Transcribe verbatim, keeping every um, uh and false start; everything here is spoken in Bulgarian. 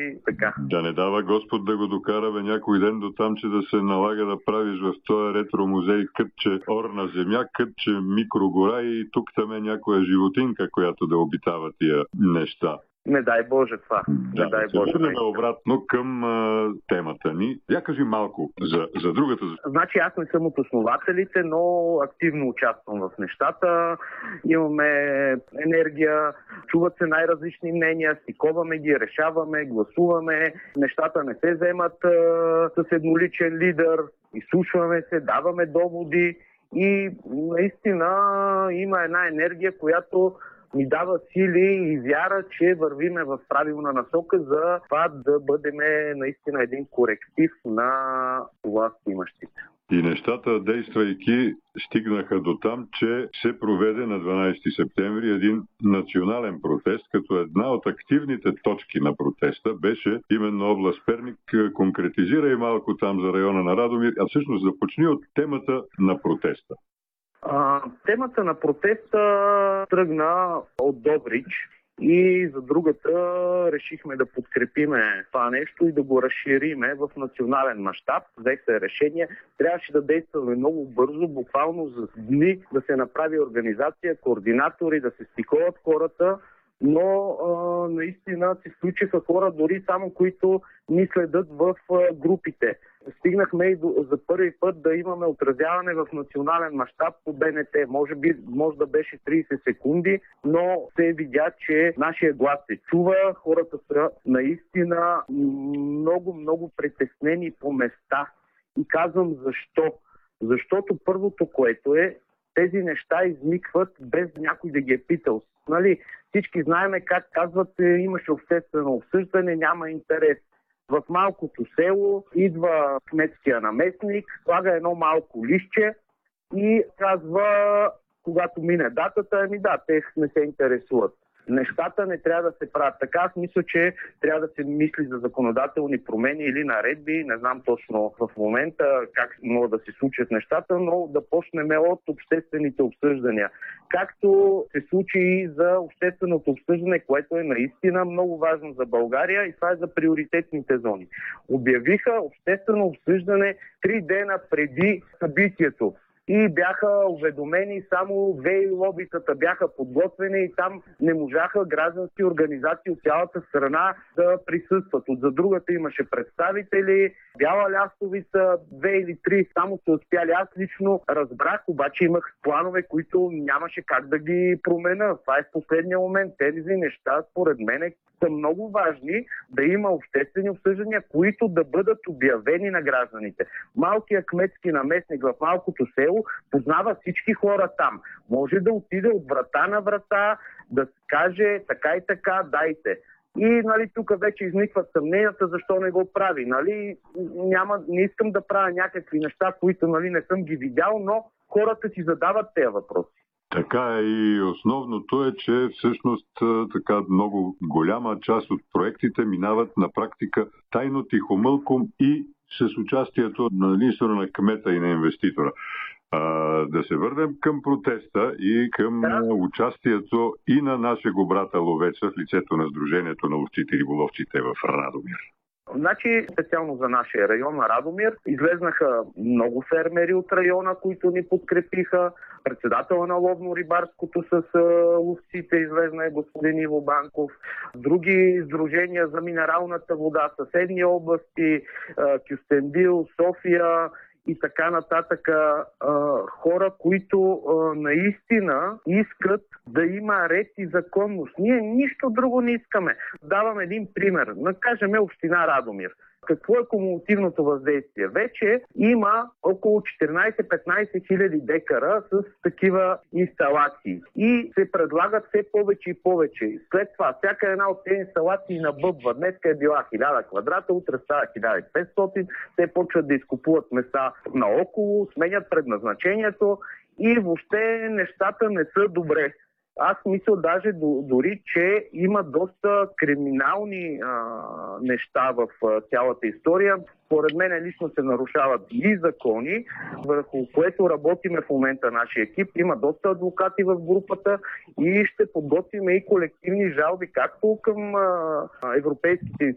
и така. Да не дава Господ да го докараме някой ден до там, че да се налага да правиш в този ретро-музей кътче орна земя, кътче микрогора и тук там е някоя животинка, която да обитава тия неща. Не дай Боже това. Да, не дай да се Боже. върнем обратно към а, темата ни. Я кажи малко за, за другата. Значи аз не съм от основателите, но активно участвам в нещата. Имаме енергия, чуват се най-различни мнения, стиковаме ги, решаваме, гласуваме. Нещата не се вземат а, с едноличен лидер, изслушваме се, даваме доводи и наистина има една енергия, която ни дава сили и вяра, че вървиме в правилна насока за това да бъдем наистина един коректив на властимащите. И нещата, действайки, стигнаха до там, че се проведе на дванадесети септември един национален протест, като една от активните точки на протеста беше именно област Перник. Конкретизирай малко там за района на Радомир, а всъщност започни от темата на протеста. А, темата на протеста тръгна от Добрич и за другата решихме да подкрепиме това нещо и да го разшириме в национален мащаб. Взех се решение. Трябваше да действаме много бързо, буквално за дни да се направи организация, координатори, да се стиковат хората, но а, наистина се включиха хора, дори само които ни следят в а, групите. Стигнахме и до, за първи път да имаме отразяване в национален мащаб по Б Н Т. Може би, може да беше тридесет секунди, но се видя, че нашия глас се чува. Хората са наистина много, много притеснени по места. И казвам защо. Защото първото, което е, тези неща изникват без някой да ги е питал. Нали, всички знаеме как казват, имаше обществено обсъждане, няма интерес. В малкото село идва кметския наместник, слага едно малко листче и казва, когато мине датата, ами да, те не се интересуват. Нещата не трябва да се правят така. Аз мисля, че трябва да се мисли за законодателни промени или наредби. Не знам точно в момента как могат да се случат нещата, но да почнем от обществените обсъждания. Както се случи и за общественото обсъждане, което е наистина много важно за България и това е за приоритетните зони. Обявиха обществено обсъждане три дена преди събитието. И бяха уведомени само ВЕИ лобитата, бяха подготвени и там не можаха граждански организации от цялата страна да присъстват. От за другата имаше представители, Бяла Лястовица, две или три, само се успяли. Аз лично разбрах, обаче имах планове, които нямаше как да ги променя. Това е в последния момент. Тези неща, според мен, са много важни да има обществени обсъждания, които да бъдат обявени на гражданите. Малкият кметски наместник в малкото село познава всички хора там. Може да отиде от врата на врата, да каже така и така, дайте. И нали, тук вече изникват съмненията, защо не го прави. Нали, няма, не искам да правя някакви неща, които нали, не съм ги видял, но хората си задават тези въпроси. Така е и основното е, че всъщност така много голяма част от проектите минават на практика тайно, тихомълком и с участието на единствено на кмета и на инвеститора. А, да се върнем към протеста и към да. участието и на нашего брата ловеца в лицето на Сдружението на ловците и риболовците в Радомир. Значи, специално за нашия район на Радомир, излезнаха много фермери от района, които ни подкрепиха. Председател на ловно-рибарското с ловците излезна е господин Иво Банков. Други сдружения за минералната вода, съседни области, Кюстендил, София и така нататък, хора, които наистина искат да има ред и законност. Ние нищо друго не искаме. Давам един пример. Накажем община Радомир. Какво е кумулативното въздействие? Вече има около четиринадесет-петнадесет хиляди декара с такива инсталации и се предлагат все повече и повече. След това, всяка една от тези инсталации набъбва. Днеска е била хиляда квадрата, утре става хиляда и петстотин. Те почват да изкупуват места наоколо, сменят предназначението и въобще нещата не са добре. Аз мисля даже дори, че има доста криминални а, неща в а, цялата история. Според мен лично се нарушават и закони, върху което работиме в момента нашия екип. Има доста адвокати в групата и ще подготвим и колективни жалби, както към а, европейските